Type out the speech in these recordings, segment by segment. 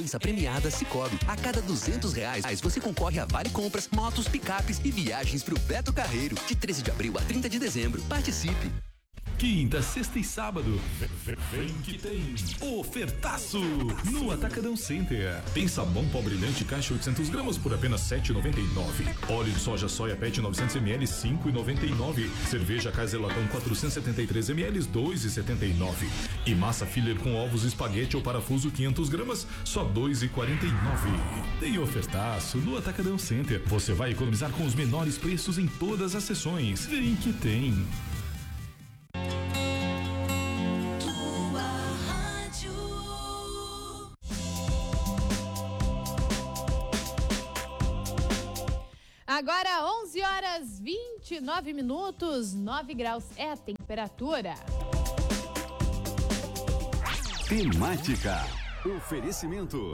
A premiada Sicoob. A cada R$200 você concorre a vale compras, motos, picapes e viagens pro Beto Carreiro. De 13 de abril a 30 de dezembro. Participe! Quinta, sexta e sábado, vem que tem ofertaço no Atacadão Center. Tem sabão pó brilhante caixa 800 gramas por apenas R$7,99. Óleo de soja soia pet 900 ml 5,99. Cerveja Kaiser-Latão 473 ml 2,79. E massa filler com ovos espaguete ou parafuso 500 gramas só R$2,49. Tem ofertaço no Atacadão Center. Você vai economizar com os menores preços em todas as sessões. Vem que tem. Agora 11h29, 9 graus é a temperatura. Temática. Oferecimento.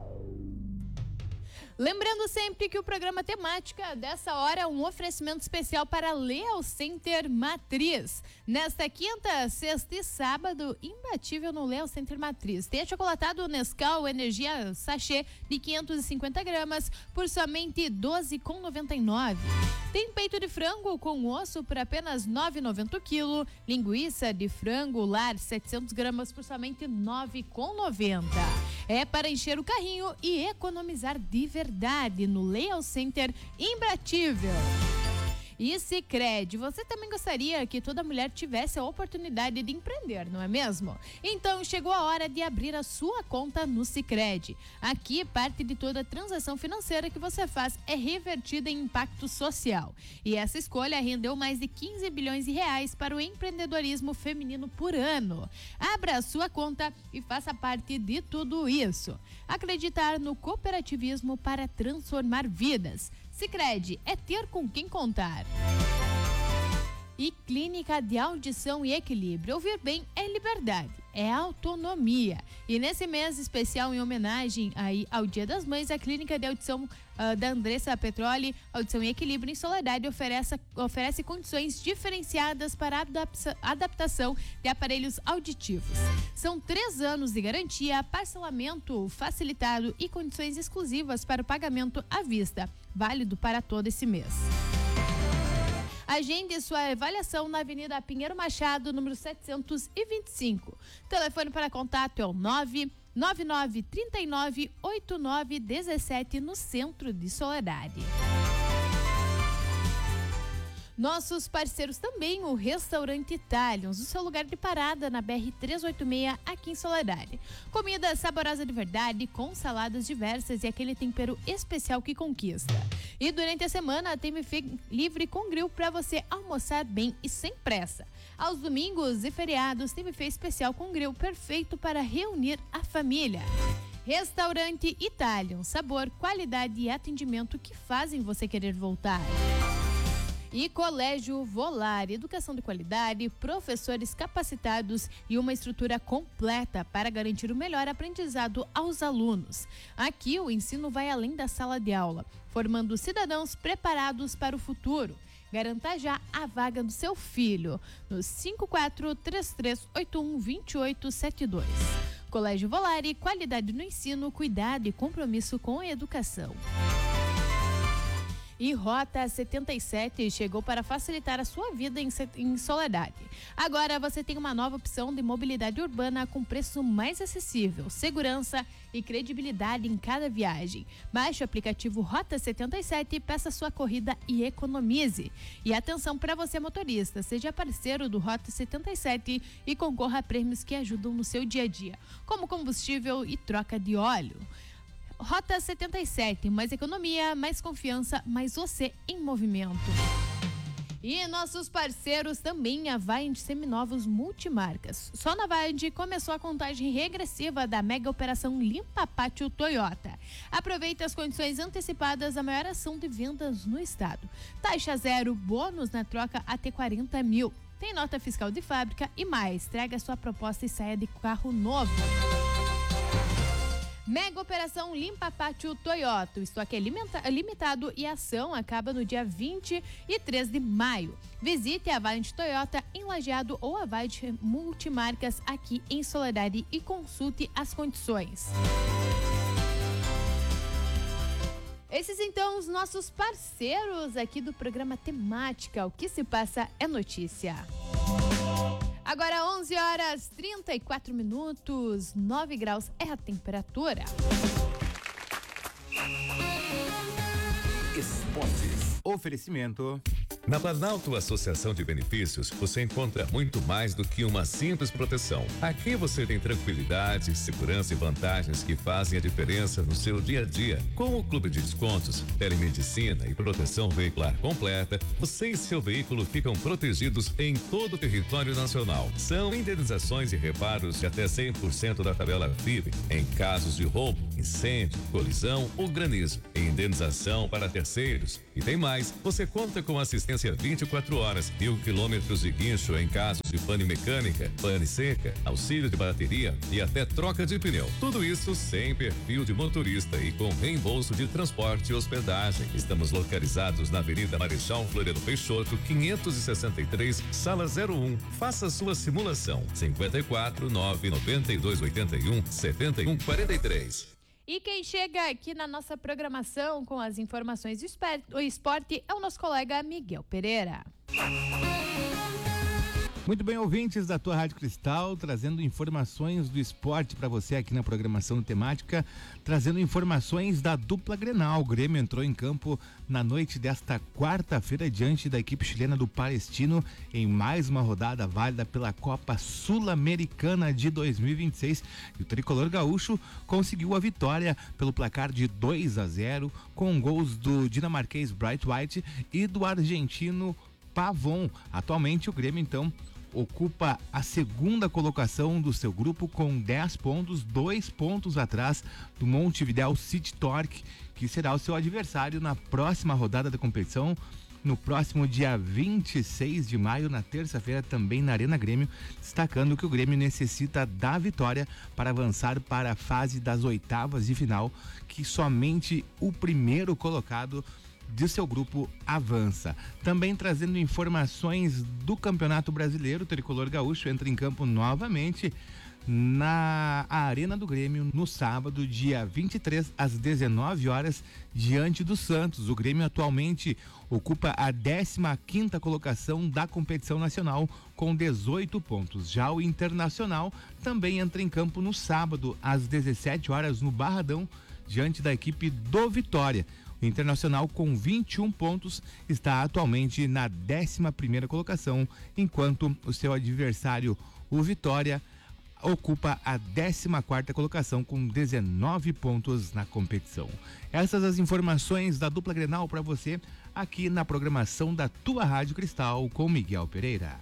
Lembrando sempre que o programa Temática dessa hora é um oferecimento especial para Leo Center Matriz. Nesta quinta, sexta e sábado, imbatível no Leo Center Matriz. Tem achocolatado Nescau Energia Sachê de 550 gramas por somente R$12,99. Tem peito de frango com osso por apenas R$9,90 o quilo. Linguiça de frango lar 700 gramas por somente R$9,90. É para encher o carrinho e economizar de verdade no Leo Center imbatível. E Sicredi, você também gostaria que toda mulher tivesse a oportunidade de empreender, não é mesmo? Então chegou a hora de abrir a sua conta no Sicredi. Aqui, parte de toda a transação financeira que você faz é revertida em impacto social. E essa escolha rendeu mais de 15 bilhões de reais para o empreendedorismo feminino por ano. Abra a sua conta e faça parte de tudo isso. Acreditar no cooperativismo para transformar vidas. Sicredi é ter com quem contar. E Clínica de Audição e Equilíbrio. Ouvir bem é liberdade, é autonomia. E nesse mês especial, em homenagem aí ao Dia das Mães, a Clínica de Audição da Andressa Petroli, Audição e Equilíbrio em Soledade, oferece condições diferenciadas para adaptação de aparelhos auditivos. São 3 anos de garantia, parcelamento facilitado e condições exclusivas para o pagamento à vista, válido para todo esse mês. Agende sua avaliação na Avenida Pinheiro Machado, número 725. Telefone para contato é o 999398917 no centro de Soledade. Nossos parceiros também, o Restaurante Italians, o seu lugar de parada na BR-386 aqui em Soledade. Comida saborosa de verdade, com saladas diversas e aquele tempero especial que conquista. E durante a semana tem buffet livre com grill para você almoçar bem e sem pressa. Aos domingos e feriados tem buffet especial com grill perfeito para reunir a família. Restaurante Italians, sabor, qualidade e atendimento que fazem você querer voltar. E Colégio Volar, educação de qualidade, professores capacitados e uma estrutura completa para garantir o melhor aprendizado aos alunos. Aqui o ensino vai além da sala de aula, formando cidadãos preparados para o futuro. Garanta já a vaga do seu filho no 5433812872. Colégio Volare, qualidade no ensino, cuidado e compromisso com a educação. E Rota 77 chegou para facilitar a sua vida em Soledade. Agora você tem uma nova opção de mobilidade urbana com preço mais acessível, segurança e credibilidade em cada viagem. Baixe o aplicativo Rota 77, peça sua corrida e economize. E atenção para você motorista, seja parceiro do Rota 77 e concorra a prêmios que ajudam no seu dia a dia, como combustível e troca de óleo. Rota 77, mais economia, mais confiança, mais você em movimento. E nossos parceiros também, a Vaind Seminovos Multimarcas. Só na Vaind começou a contagem regressiva da mega operação Limpa Pátio Toyota. Aproveite as condições antecipadas da maior ação de vendas no estado. Taxa zero, bônus na troca até 40 mil. Tem nota fiscal de fábrica e mais. Traga sua proposta e saia de carro novo. Mega Operação Limpa Pátio Toyota. O estoque é limitado e a ação acaba no dia 23 de maio. Visite a Vaind Toyota em Lajeado ou a Vaind Multimarcas aqui em Soledade e consulte as condições. Esses então os nossos parceiros aqui do programa Temática. O que se passa é notícia. Agora 11h34, 9 graus é a temperatura. Esportes. Oferecimento. Na Planalto Associação de Benefícios, você encontra muito mais do que uma simples proteção. Aqui você tem tranquilidade, segurança e vantagens que fazem a diferença no seu dia a dia. Com o Clube de Descontos, telemedicina e proteção veicular completa, você e seu veículo ficam protegidos em todo o território nacional. São indenizações e reparos de até 100% da tabela FIP em casos de roubo, incêndio, colisão ou granizo. Indenização para terceiros. E tem mais, você conta com assistência 24 horas, 1.000 quilômetros de guincho em casos de pane mecânica, pane seca, auxílio de bateria e até troca de pneu. Tudo isso sem perfil de motorista e com reembolso de transporte e hospedagem. Estamos localizados na Avenida Marechal Floriano Peixoto, 563, Sala 01. Faça sua simulação. 54 992 81 71 43. E quem chega aqui na nossa programação com as informações do esporte é o nosso colega Miguel Pereira. Muito bem, ouvintes da tua Rádio Cristal, trazendo informações do esporte para você aqui na programação Temática, trazendo informações da dupla Grenal. O Grêmio entrou em campo na noite desta quarta-feira diante da equipe chilena do Palestino em mais uma rodada válida pela Copa Sul-Americana de 2026. E o tricolor gaúcho conseguiu a vitória pelo placar de 2-0 com gols do dinamarquês Bright White e do argentino Pavon. Atualmente o Grêmio então ocupa a segunda colocação do seu grupo com 10 pontos, 2 pontos atrás do Montevidéu City Torque, que será o seu adversário na próxima rodada da competição, no próximo dia 26 de maio, na terça-feira, também na Arena Grêmio, destacando que o Grêmio necessita da vitória para avançar para a fase das oitavas de final, que somente o primeiro colocado de seu grupo avança. Também trazendo informações do Campeonato Brasileiro, o tricolor gaúcho entra em campo novamente na Arena do Grêmio no sábado, dia 23, às 19 horas, diante do Santos. O Grêmio atualmente ocupa a 15ª colocação da competição nacional com 18 pontos. Já o Internacional também entra em campo no sábado, às 17 horas, no Barradão, diante da equipe do Vitória. O Internacional, com 21 pontos, está atualmente na 11ª colocação, enquanto o seu adversário, o Vitória, ocupa a 14ª colocação com 19 pontos na competição. Essas as informações da dupla Grenal para você aqui na programação da tua Rádio Cristal com Miguel Pereira.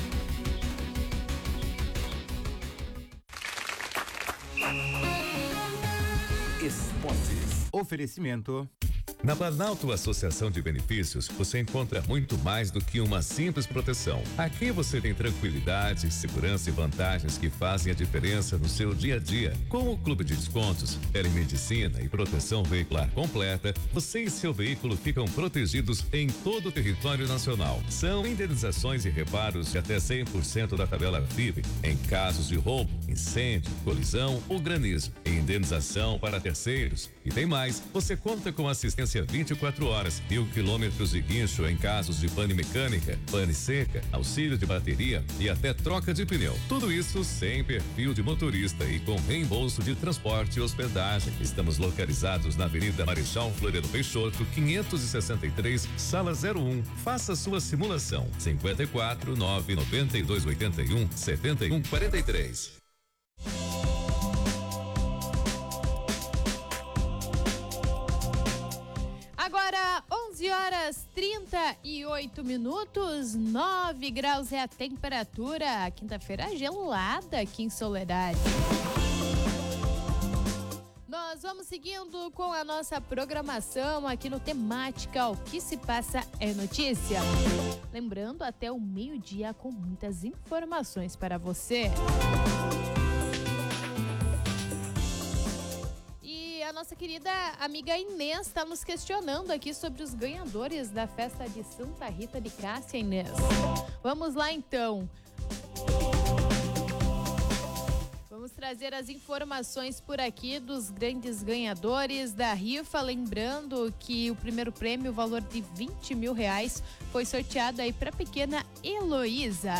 Esportes. Oferecimento. Na Planalto Associação de Benefícios, você encontra muito mais do que uma simples proteção. Aqui você tem tranquilidade, segurança e vantagens que fazem a diferença no seu dia a dia. Com o Clube de Descontos, telemedicina e proteção veicular completa, você e seu veículo ficam protegidos em todo o território nacional. São indenizações e reparos de até 100% da tabela FIP em casos de roubo, incêndio, colisão ou granizo. Indenização para terceiros. E tem mais, você conta com assistência 24 horas, 1.000 quilômetros de guincho em casos de pane mecânica, pane seca, auxílio de bateria e até troca de pneu. Tudo isso sem perfil de motorista e com reembolso de transporte e hospedagem. Estamos localizados na Avenida Marechal Floriano Peixoto, 563, Sala 01. Faça sua simulação. 54 992 81 71 43. Agora 11h38, 9 graus é a temperatura. Quinta-feira gelada aqui em Soledade. Nós vamos seguindo com a nossa programação aqui no Temática. O que se passa é notícia. Lembrando, até o meio-dia com muitas informações para você. A nossa querida amiga Inês está nos questionando aqui sobre os ganhadores da festa de Santa Rita de Cássia, Inês. Vamos lá então. Vamos Vamos trazer as informações por aqui dos grandes ganhadores da rifa. Lembrando que o primeiro prêmio, o valor de R$20 mil, foi sorteado aí para a pequena Heloísa.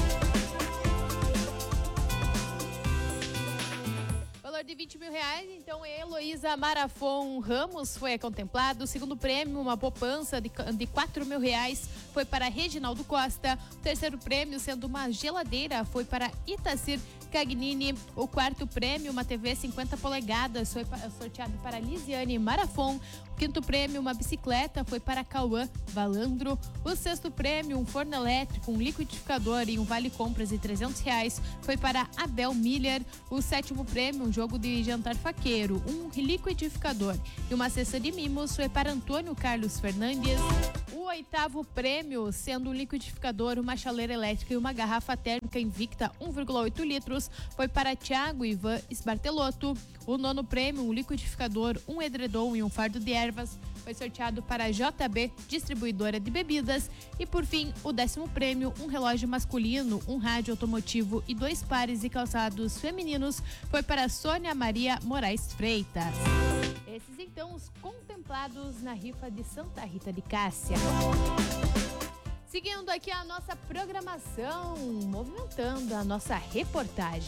Valor de R$20 mil, então Heloísa Marafon Ramos foi contemplado. O segundo prêmio, uma poupança de R$4 mil, foi para Reginaldo Costa. O terceiro prêmio, sendo uma geladeira, foi para Itacir Cagnini. O quarto prêmio, uma TV 50 polegadas, foi sorteado para Lisiane Marafon. O quinto prêmio, uma bicicleta, foi para Cauã Valandro. O sexto prêmio, um forno elétrico, um liquidificador e um vale compras de R$300, foi para Abel Miller. O sétimo prêmio, um jogo de jantar faqueiro, um liquidificador e uma cesta de mimos, foi para Antônio Carlos Fernandes. O oitavo prêmio, sendo um liquidificador, uma chaleira elétrica e uma garrafa térmica Invicta 1,8 litros, foi para Thiago Ivan Esbartelotto. O nono prêmio, um liquidificador, um edredom e um fardo de ervas, foi sorteado para a JB, distribuidora de bebidas. E por fim, o 10º prêmio, um relógio masculino, um rádio automotivo e 2 pares de calçados femininos, foi para Sônia Maria Moraes Freitas. Esses então os contemplados na rifa de Santa Rita de Cássia. Seguindo aqui a nossa programação, movimentando a nossa reportagem.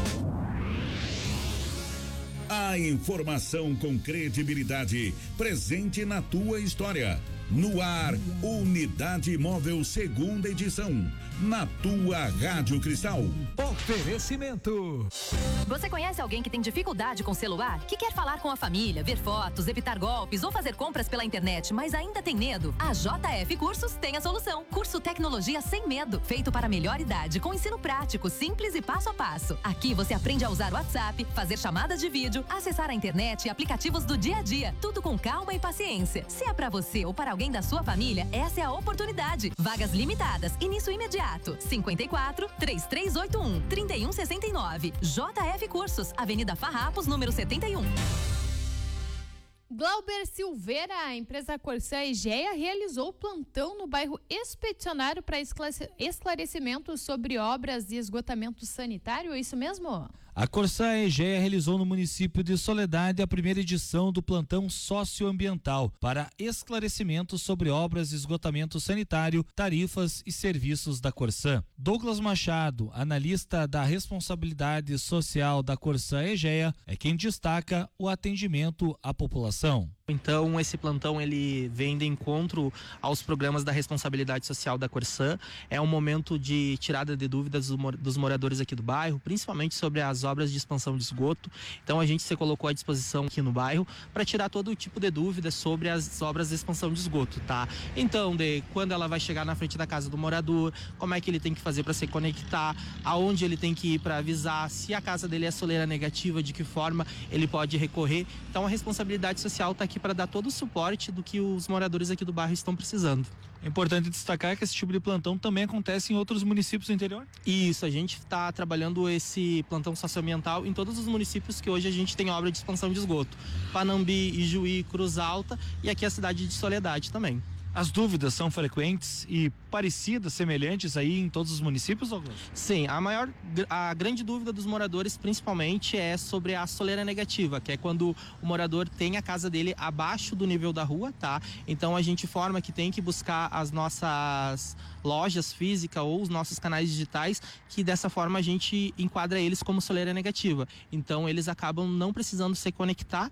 A informação com credibilidade, presente na tua história. No ar, Unidade Móvel, 2ª edição. Na tua Rádio Cristal. Oferecimento. Você conhece alguém que tem dificuldade com celular? Que quer falar com a família, ver fotos, evitar golpes ou fazer compras pela internet, mas ainda tem medo? A JF Cursos tem a solução. Curso Tecnologia Sem Medo, feito para a melhor idade, com ensino prático, simples e passo a passo. Aqui você aprende a usar o WhatsApp, fazer chamadas de vídeo, acessar a internet e aplicativos do dia a dia. Tudo com calma e paciência. Se é para você ou para alguém da sua família, essa é a oportunidade. Vagas limitadas, início imediato. 54-3381-3169. JF Cursos, Avenida Farrapos, número 71. Glauber Silveira, a empresa Corsã Egea, realizou plantão no bairro Expedicionário para esclarecimento sobre obras de esgotamento sanitário, é isso mesmo? A Corsã Egea realizou no município de Soledade a primeira edição do plantão socioambiental para esclarecimento sobre obras de esgotamento sanitário, tarifas e serviços da Corsã. Douglas Machado, analista da responsabilidade social da Corsã Egea, é quem destaca o atendimento à população. Então, esse plantão ele vem de encontro aos programas da responsabilidade social da Corsã. É um momento de tirada de dúvidas dos moradores aqui do bairro, principalmente sobre as obras de expansão de esgoto. Então, a gente se colocou à disposição aqui no bairro para tirar todo tipo de dúvidas sobre as obras de expansão de esgoto, tá? Então, de quando ela vai chegar na frente da casa do morador, como é que ele tem que fazer para se conectar, aonde ele tem que ir para avisar, se a casa dele é soleira negativa, de que forma ele pode recorrer. Então, a responsabilidade social está aqui para dar todo o suporte do que os moradores aqui do bairro estão precisando. É importante destacar que esse tipo de plantão também acontece em outros municípios do interior? Isso, a gente está trabalhando esse plantão socioambiental em todos os municípios que hoje a gente tem obra de expansão de esgoto. Panambi, Ijuí, Cruz Alta e aqui a cidade de Soledade também. As dúvidas são frequentes e parecidas, semelhantes aí em todos os municípios, Douglas? Sim, a grande dúvida dos moradores principalmente é sobre a soleira negativa, que é quando o morador tem a casa dele abaixo do nível da rua, tá? Então a gente informa que tem que buscar as nossas lojas físicas ou os nossos canais digitais, que dessa forma a gente enquadra eles como soleira negativa. Então eles acabam não precisando se conectar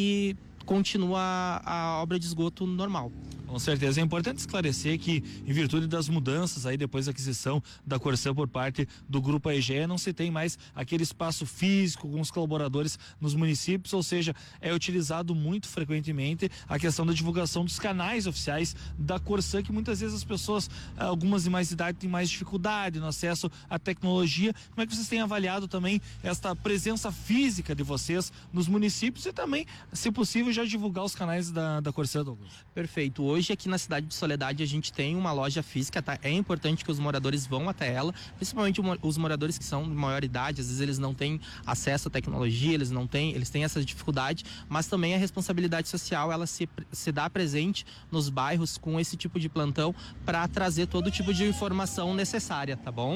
e continua a obra de esgoto normal. Com certeza, é importante esclarecer que, em virtude das mudanças aí depois da aquisição da Corsã por parte do Grupo Egea, não se tem mais aquele espaço físico com os colaboradores nos municípios, ou seja, é utilizado muito frequentemente a questão da divulgação dos canais oficiais da Corsã, que muitas vezes as pessoas, algumas de mais idade, têm mais dificuldade no acesso à tecnologia. Como é que vocês têm avaliado também esta presença física de vocês nos municípios e também, se possível, já divulgar os canais da Corsã, Douglas? Perfeito. Hoje aqui na cidade de Soledade a gente tem uma loja física, tá? É importante que os moradores vão até ela, principalmente os moradores que são de maior idade, às vezes eles não têm acesso à tecnologia, eles têm essa dificuldade, mas também a responsabilidade social, ela se dá presente nos bairros com esse tipo de plantão para trazer todo tipo de informação necessária, tá bom?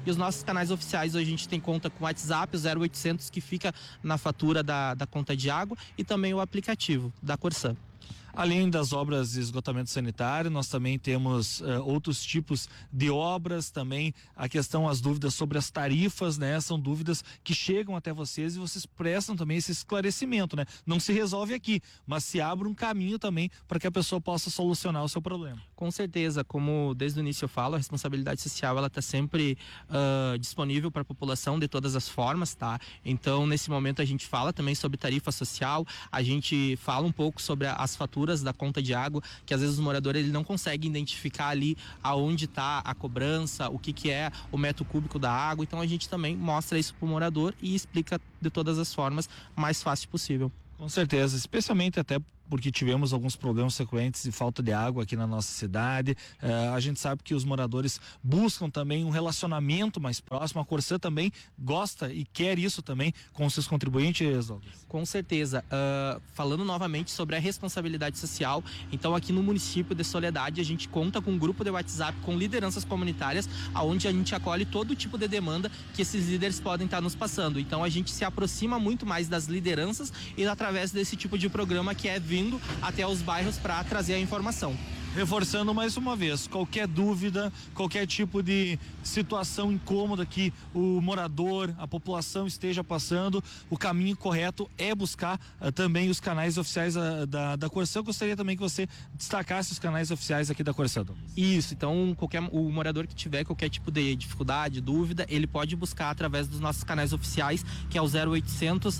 E os nossos canais oficiais, hoje a gente tem conta com o WhatsApp, o 0800, que fica na fatura da conta de água, e também o aplicativo da Corsã. Além das obras de esgotamento sanitário, nós também temos outros tipos de obras, também a questão, as dúvidas sobre as tarifas, né? São dúvidas que chegam até vocês e vocês prestam também esse esclarecimento, né? Não se resolve aqui, mas se abre um caminho também para que a pessoa possa solucionar o seu problema. Com certeza, como desde o início eu falo, a responsabilidade social, ela está sempre disponível para a população de todas as formas, tá? Então, nesse momento a gente fala também sobre tarifa social, a gente fala um pouco sobre as faturas da conta de água, que às vezes os moradores ele não conseguem identificar ali aonde está a cobrança, o que é o metro cúbico da água. Então a gente também mostra isso para o morador e explica de todas as formas mais fácil possível. Com certeza, especialmente até porque tivemos alguns problemas frequentes de falta de água aqui na nossa cidade. A gente sabe que os moradores buscam também um relacionamento mais próximo. A Corsã também gosta e quer isso também com os seus contribuintes, Douglas. Com certeza. Falando novamente sobre a responsabilidade social, então aqui no município de Soledade a gente conta com um grupo de WhatsApp com lideranças comunitárias, onde a gente acolhe todo tipo de demanda que esses líderes podem estar nos passando. Então a gente se aproxima muito mais das lideranças e através desse tipo de programa que é vindo até os bairros para trazer a informação. Reforçando mais uma vez, qualquer dúvida, qualquer tipo de situação incômoda que o morador, a população esteja passando, o caminho correto é buscar também os canais oficiais da Corsã. Eu gostaria também que você destacasse os canais oficiais aqui da Corsã. Isso, então o morador que tiver qualquer tipo de dificuldade, dúvida, ele pode buscar através dos nossos canais oficiais, que é o 0800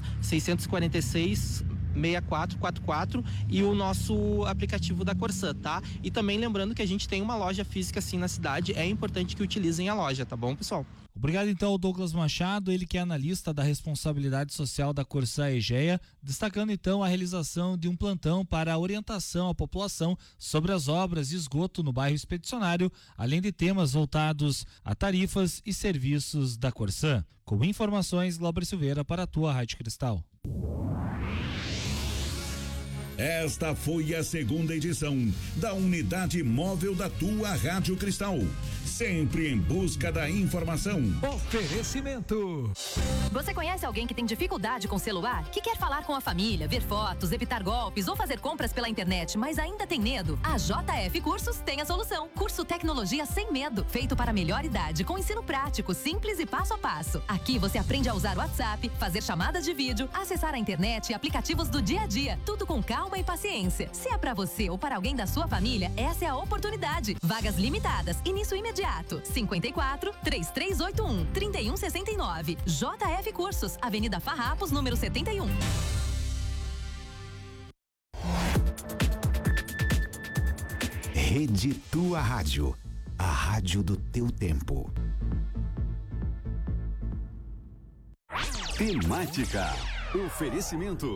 646 6444 e o nosso aplicativo da Corsã, tá? E também lembrando que a gente tem uma loja física assim na cidade, é importante que utilizem a loja, tá bom, pessoal? Obrigado então ao Douglas Machado, ele que é analista da responsabilidade social da Corsã Egea, destacando então a realização de um plantão para a orientação à população sobre as obras de esgoto no bairro Expedicionário, além de temas voltados a tarifas e serviços da Corsã. Com informações, Glauber Silveira para a tua Rádio Cristal. Esta foi a segunda edição da Unidade Móvel da tua Rádio Cristal. Sempre em busca da informação. Oferecimento. Você conhece alguém que tem dificuldade com o celular? Que quer falar com a família, ver fotos, evitar golpes ou fazer compras pela internet, mas ainda tem medo? A JF Cursos tem a solução. Curso Tecnologia Sem Medo, feito para a melhor idade, com ensino prático, simples e passo a passo. Aqui você aprende a usar o WhatsApp, fazer chamadas de vídeo, acessar a internet e aplicativos do dia a dia. Tudo com calma e paciência. Se é para você ou para alguém da sua família, essa é a oportunidade. Vagas limitadas, início imediato. 54 3381 3169. JF Cursos, Avenida Farrapos, número 71. Rede Tua Rádio, a rádio do teu tempo. Temática. Oferecimento.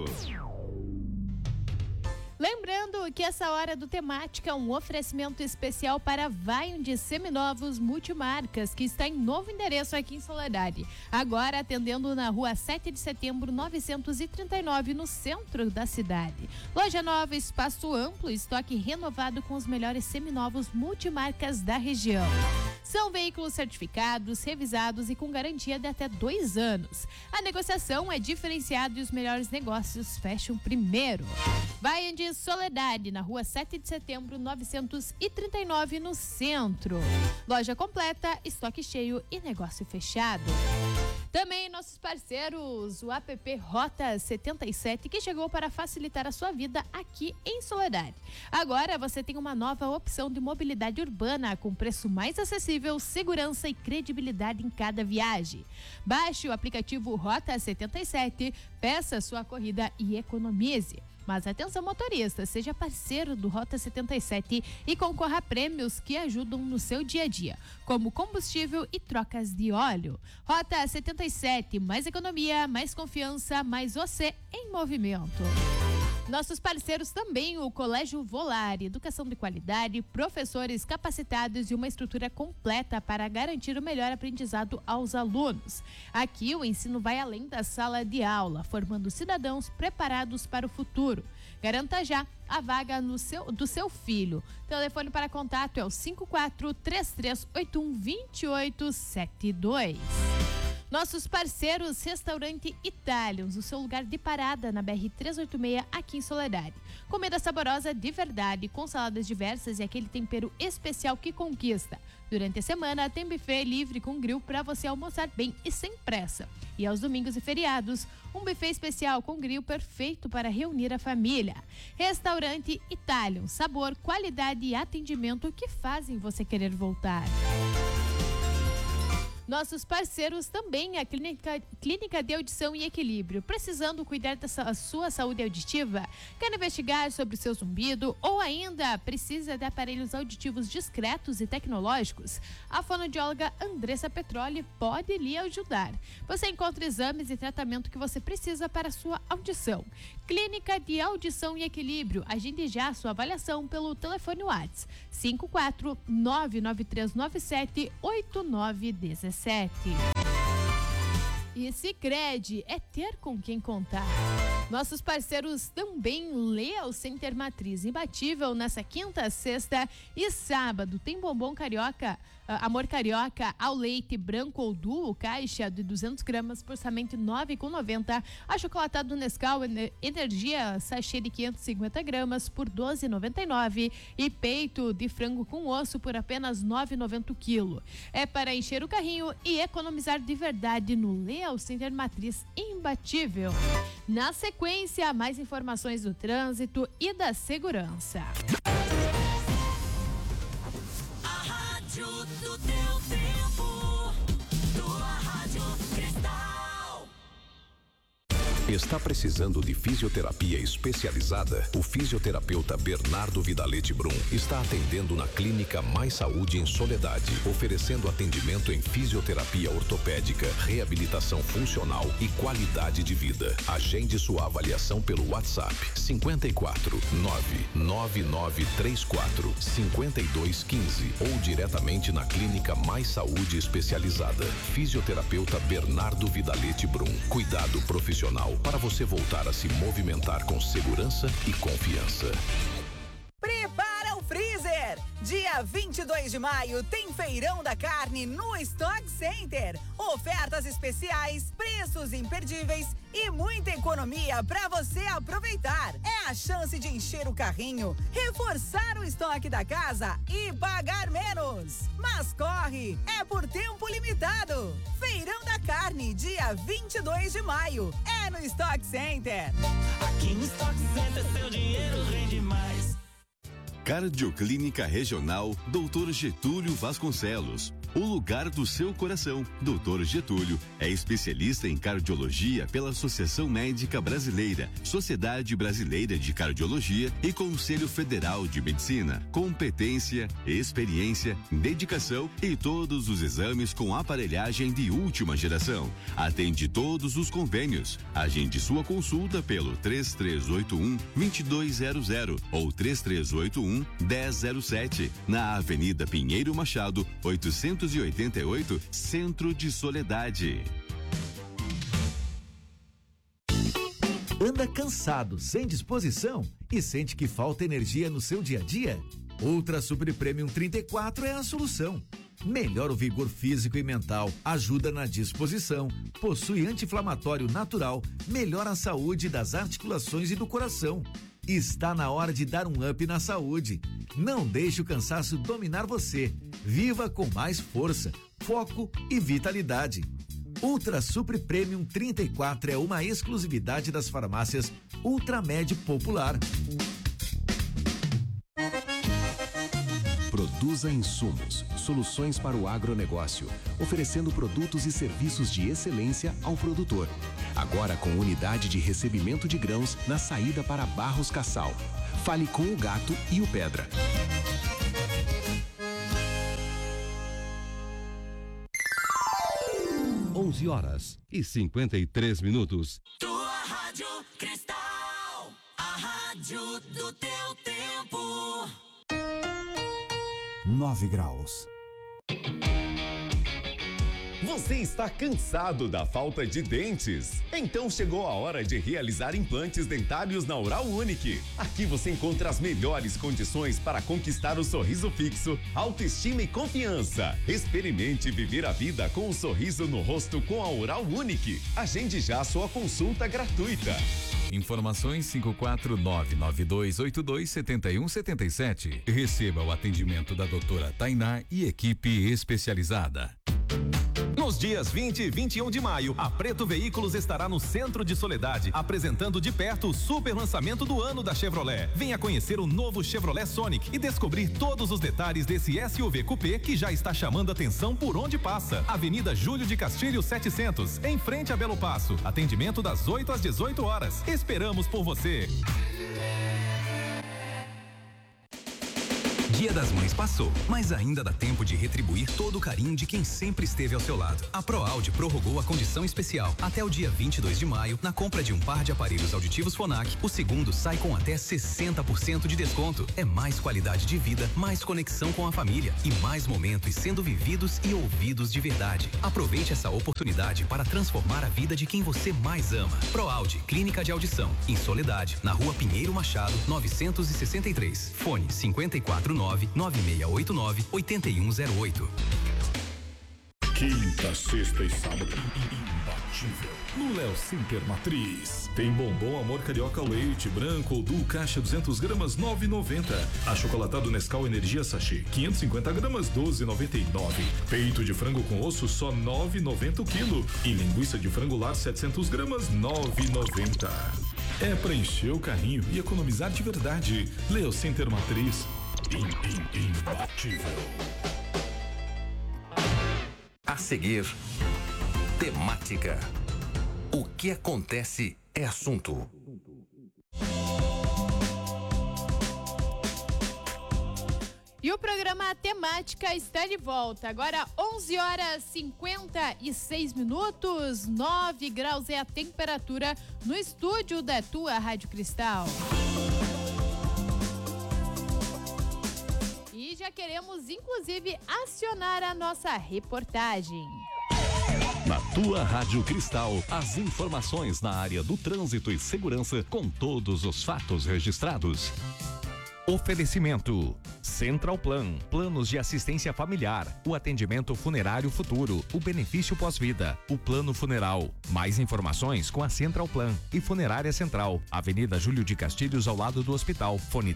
Lembrando que essa hora do Temática é um oferecimento especial para Vaion de Seminovos Multimarcas, que está em novo endereço aqui em Soledade. Agora atendendo na rua 7 de setembro, 939, no centro da cidade. Loja nova, espaço amplo, estoque renovado com os melhores seminovos multimarcas da região. São veículos certificados, revisados e com garantia de até 2 anos. A negociação é diferenciada e os melhores negócios fecham primeiro. Vaion de Soledade, na rua 7 de setembro, 939, no centro. Loja completa, estoque cheio e negócio fechado. Também nossos parceiros, o app Rota 77, que chegou para facilitar a sua vida aqui em Soledade. Agora você tem uma nova opção de mobilidade urbana com preço mais acessível, segurança e credibilidade em cada viagem. Baixe o aplicativo Rota 77, peça sua corrida e economize. Mas atenção, motorista, seja parceiro do Rota 77 e concorra a prêmios que ajudam no seu dia a dia, como combustível e trocas de óleo. Rota 77, mais economia, mais confiança, mais você em movimento. Nossos parceiros também, o Colégio Volare, educação de qualidade, professores capacitados e uma estrutura completa para garantir o melhor aprendizado aos alunos. Aqui o ensino vai além da sala de aula, formando cidadãos preparados para o futuro. Garanta já a vaga do seu filho. O telefone para contato é o 54-3381-2872. Nossos parceiros, Restaurante Italians, o seu lugar de parada na BR-386 aqui em Soledade. Comida saborosa de verdade, com saladas diversas e aquele tempero especial que conquista. Durante a semana tem buffet livre com grill para você almoçar bem e sem pressa. E aos domingos e feriados, um buffet especial com grill perfeito para reunir a família. Restaurante Italians, sabor, qualidade e atendimento que fazem você querer voltar. Nossos parceiros também, a Clínica de Audição e Equilíbrio. Precisando cuidar da sua saúde auditiva? Quer investigar sobre o seu zumbido? Ou ainda precisa de aparelhos auditivos discretos e tecnológicos? A fonoaudióloga Andressa Petroli pode lhe ajudar. Você encontra exames e tratamento que você precisa para a sua audição. Clínica de Audição e Equilíbrio. Agende já a sua avaliação pelo telefone WhatsApp 54-99397-8917. E Sicredi é ter com quem contar. Nossos parceiros também, Leal Center Matriz, imbatível nessa quinta, sexta e sábado. Tem bombom carioca, amor carioca ao leite branco ou duo, caixa de 200 gramas por somente R$ 9,90. Achocolatado Nescau Energia, sachê de 550 gramas por R$ 12,99. E peito de frango com osso por apenas R$ 9,90 o quilo. É para encher o carrinho e economizar de verdade no Leal Center Matriz, imbatível. Na sequência, mais informações do trânsito e da segurança. A rádio do teu tempo, tua Rádio Cristal. Está precisando de fisioterapia especializada? O fisioterapeuta Bernardo Vidalete Brum está atendendo na Clínica Mais Saúde em Soledade, oferecendo atendimento em fisioterapia ortopédica, reabilitação funcional e qualidade de vida. Agende sua avaliação pelo WhatsApp 54 99934 5215 ou diretamente na Clínica Mais Saúde Especializada. Fisioterapeuta Bernardo Vidalete Brum. Cuidado profissional para você voltar a se movimentar com segurança e confiança. Prepara o freezer! Dia 22 de maio tem Feirão da Carne no Stock Center. Ofertas especiais, preços imperdíveis e muita economia para você aproveitar. É a chance de encher o carrinho, reforçar o estoque da casa e pagar menos. Mas corre, é por tempo limitado. Feirão da Carne, dia 22 de maio. É no Stock Center. Aqui no Stock Center seu dinheiro rende mais. Cardioclínica Regional Dr. Getúlio Vasconcelos. O lugar do seu coração. Dr. Getúlio é especialista em cardiologia pela Associação Médica Brasileira, Sociedade Brasileira de Cardiologia e Conselho Federal de Medicina. Competência, experiência, dedicação e todos os exames com aparelhagem de última geração. Atende todos os convênios. Agende sua consulta pelo 3381-2200 ou 3381-1007, na Avenida Pinheiro Machado, 888, Centro de Soledade. Anda cansado, sem disposição e sente que falta energia no seu dia a dia? Ultra Super Premium 34 é a solução. Melhora o vigor físico e mental, ajuda na disposição, possui anti-inflamatório natural, melhora a saúde das articulações e do coração. Está na hora de dar um up na saúde. Não deixe o cansaço dominar você. Viva com mais força, foco e vitalidade. Ultra Super Premium 34 é uma exclusividade das farmácias Ultramed Popular. Produza insumos, soluções para o agronegócio, oferecendo produtos e serviços de excelência ao produtor. Agora com unidade de recebimento de grãos na saída para Barros Cassal. Fale com o Gato e o Pedra. (11h53). Tua Rádio Cristal, a rádio do teu tempo. 9 graus. Você está cansado da falta de dentes? Então chegou a hora de realizar implantes dentários na Oral Unique. Aqui você encontra as melhores condições para conquistar o sorriso fixo, autoestima e confiança. Experimente viver a vida com um sorriso no rosto com a Oral Unique. Agende já sua consulta gratuita. Informações 54992827177. Receba o atendimento da doutora Tainá e equipe especializada. Nos dias 20 e 21 de maio, a Preto Veículos estará no centro de Soledade, apresentando de perto o super lançamento do ano da Chevrolet. Venha conhecer o novo Chevrolet Sonic e descobrir todos os detalhes desse SUV coupé que já está chamando atenção por onde passa. Avenida Júlio de Castilho 700, em frente a Belo Passo. Atendimento das 8 às 18 horas. Esperamos por você. Dia das Mães passou, mas ainda dá tempo de retribuir todo o carinho de quem sempre esteve ao seu lado. A ProAudio prorrogou a condição especial até o dia 22 de maio. Na compra de um par de aparelhos auditivos Phonak, o segundo sai com até 60% de desconto. É mais qualidade de vida, mais conexão com a família e mais momentos sendo vividos e ouvidos de verdade. Aproveite essa oportunidade para transformar a vida de quem você mais ama. ProAudio, Clínica de Audição, em Soledade, na Rua Pinheiro Machado, 963. Fone 549-9689-8108. Quinta, sexta e sábado, imbatível. No Léo Center Matriz. Tem bombom Amor Carioca Leite Branco ou Duo Caixa 200 gramas, 9,90. Achocolatado Nescau Energia Sachê, 550 gramas, 12,99. Peito de frango com osso, só 9,90 o quilo. E linguiça de frango lar, 700 gramas, 9,90. É pra encher o carrinho e economizar de verdade. Léo Center Matriz. Imbatível. A seguir, temática. O que acontece é assunto. E o programa Temática está de volta. Agora 11 horas 56 minutos, 9 graus é a temperatura no estúdio da tua Rádio Cristal. E já queremos, inclusive, acionar a nossa reportagem. Na tua Rádio Cristal, as informações na área do trânsito e segurança com todos os fatos registrados. Oferecimento Central Plan, planos de assistência familiar, o atendimento funerário futuro, o benefício pós-vida, o plano funeral. Mais informações com a Central Plan e Funerária Central, Avenida Júlio de Castilhos, ao lado do hospital. Fone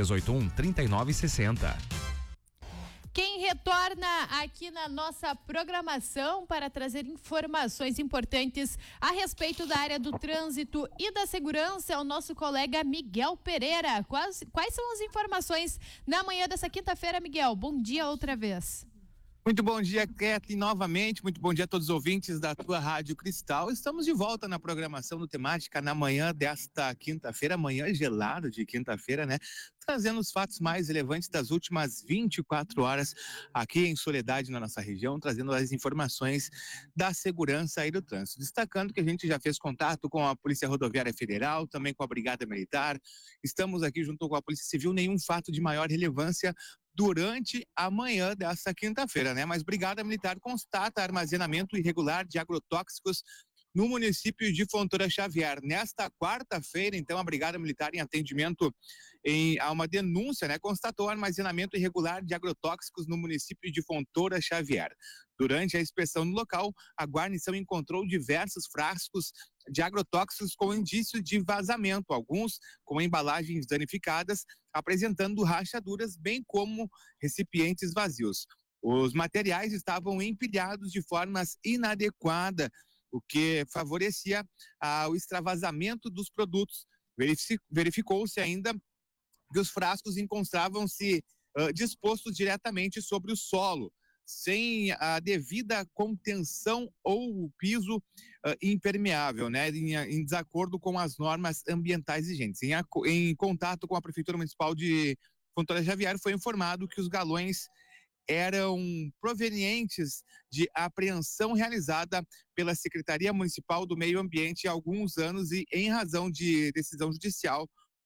3381-3960. Quem retorna aqui na nossa programação para trazer informações importantes a respeito da área do trânsito e da segurança é o nosso colega Miguel Pereira. Quais são as informações na manhã dessa quinta-feira, Miguel? Bom dia outra vez. Muito bom dia, Kathleen, novamente. Muito bom dia a todos os ouvintes da tua Rádio Cristal. Estamos de volta na programação do Temática na manhã desta quinta-feira, manhã gelada de quinta-feira, né? Trazendo os fatos mais relevantes das últimas 24 horas aqui em Soledade, na nossa região, trazendo as informações da segurança e do trânsito. Destacando que a gente já fez contato com a Polícia Rodoviária Federal, também com a Brigada Militar. Estamos aqui junto com a Polícia Civil, nenhum fato de maior relevância durante a manhã dessa quinta-feira, né? Mas Brigada Militar constata armazenamento irregular de agrotóxicos no município de Fontoura Xavier. Nesta quarta-feira, então, a Brigada Militar, em atendimento a uma denúncia, né, constatou armazenamento irregular de agrotóxicos no município de Fontoura Xavier. Durante a inspeção no local, a guarnição encontrou diversos frascos de agrotóxicos com indício de vazamento, alguns com embalagens danificadas, apresentando rachaduras, bem como recipientes vazios. Os materiais estavam empilhados de formas inadequadas, o que favorecia o extravasamento dos produtos. Verificou-se ainda que os frascos encontravam-se dispostos diretamente sobre o solo, sem a devida contenção ou o piso impermeável, né, em desacordo com as normas ambientais vigentes. Em contato com a Prefeitura Municipal de Fontoura Xavier, foi informado que os galões eram provenientes de apreensão realizada pela Secretaria Municipal do Meio Ambiente há alguns anos e, em razão de decisão judicial,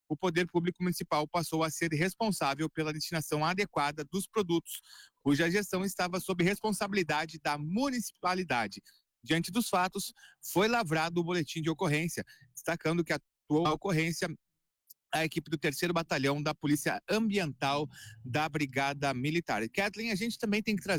o Poder Público Municipal passou a ser responsável pela destinação adequada dos produtos, cuja gestão estava sob responsabilidade da municipalidade. Diante dos fatos, foi lavrado o boletim de ocorrência, destacando que atuou a ocorrência a equipe do 3º Batalhão da Polícia Ambiental da Brigada Militar. Kathleen, a gente também tem que trazer